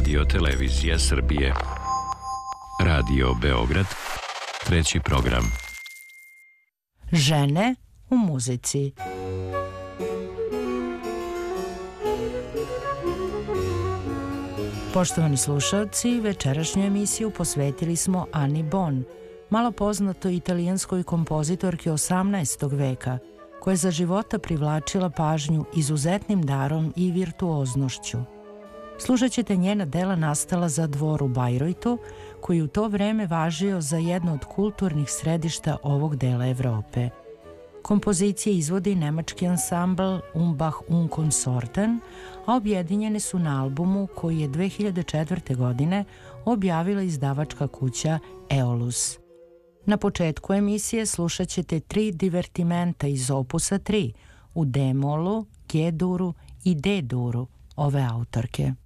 Radio Televizija Srbije. Radio Beograd, treći program. Žene u muzici. Poštovani slušalci, večerašnju emisiju posvetili smo Ani Bon, malo poznatoj italijanskoj kompozitorki 18. veka, koja je za života privlačila pažnju izuzetnim darom i virtuoznošću. Slušat ćete njena dela nastala za dvor u Bajrojtu, koji u to vreme važio za jedno od kulturnih središta ovog dela Evrope. Kompozicije izvodi nemački ansambl Umbach und Konsorten, a objedinjene su na albumu koji je 2004. godine objavila izdavačka kuća Eolus. Na početku emisije slušat ćete 3 divertimenta iz opusa 3 u D-molu, G-duru i D-duru ove autorke.